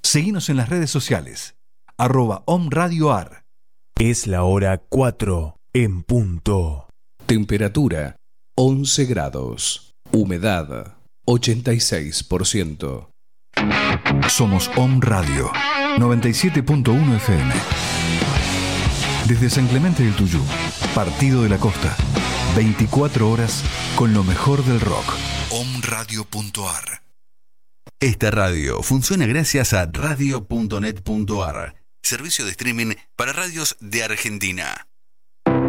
Seguinos en las redes sociales. @omradioar. Es la hora 4 en punto. Temperatura 11 grados. Humedad 86%. Somos Om Radio 97.1 FM. Desde San Clemente del Tuyú, Partido de la Costa. 24 horas con lo mejor del rock. omradio.ar. Esta radio funciona gracias a radio.net.ar, servicio de streaming para radios de Argentina.